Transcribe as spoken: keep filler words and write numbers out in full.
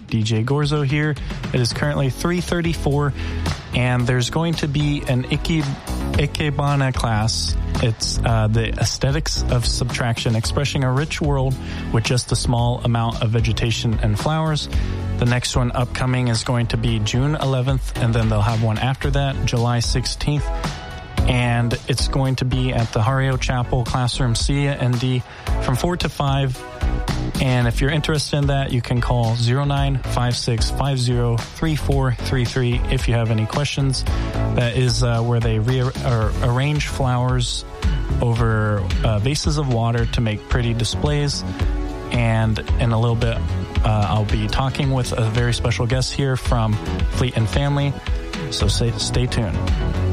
D J Gorzo here. It is currently three thirty-four, and there's going to be an Ike, Ikebana class. It's uh, the aesthetics of subtraction, expressing a rich world with just a small amount of vegetation and flowers. The next one upcoming is going to be June eleventh, and then they'll have one after that, July sixteenth. And it's going to be at the Hario Chapel, Classroom C and D, from four to five. And if you're interested in that, you can call zero nine five six five zero three four three three if you have any questions. That is uh, where they re- or arrange flowers over uh, vases of water to make pretty displays. And in a little bit, uh, I'll be talking with a very special guest here from Fleet and Family. So stay, stay tuned.